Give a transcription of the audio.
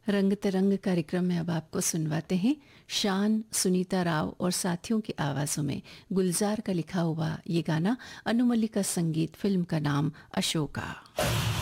रंग तरंग कार्यक्रम में अब आपको सुनवाते हैं शान, सुनीता राव और साथियों की आवाजों में गुलजार का लिखा हुआ ये गाना। अनु मलिक का संगीत, फिल्म का नाम अशोका।